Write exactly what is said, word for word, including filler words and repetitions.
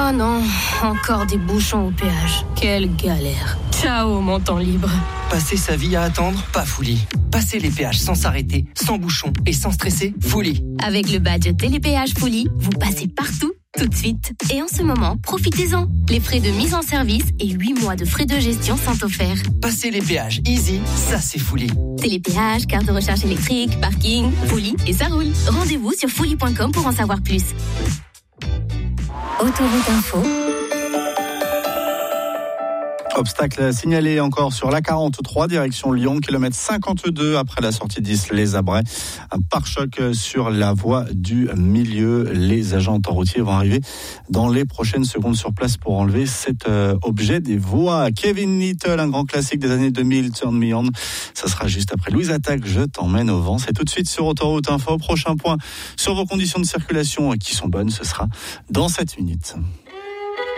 Oh non, encore des bouchons au péage. Quelle galère. Ciao, mon temps libre. Passer sa vie à attendre, pas Fouli. Passer les péages sans s'arrêter, sans bouchons et sans stresser, Fouli. Avec le badge Télépéage Fouli, vous passez partout, tout de suite. Et en ce moment, profitez-en. Les frais de mise en service et huit mois de frais de gestion sont offerts. Passer les péages easy, ça c'est Fouli. Télépéage, carte de recharge électrique, parking, Fouli et ça roule. Rendez-vous sur fouli point com pour en savoir plus. Autoroute Info. Obstacle signalé encore sur l'A quarante-trois, direction Lyon, kilomètre cinquante-deux après la sortie d'Is-les-Abrais. Un pare-choc sur la voie du milieu. Les agents routiers vont arriver dans les prochaines secondes sur place pour enlever cet euh, objet des voies. Kevin Little, un grand classique des années deux mille, Turn Me On. Ça sera juste après Louise Attaque, Je t'emmène au vent. C'est tout de suite sur Autoroute Info. Prochain point sur vos conditions de circulation qui sont bonnes, ce sera dans sept minutes.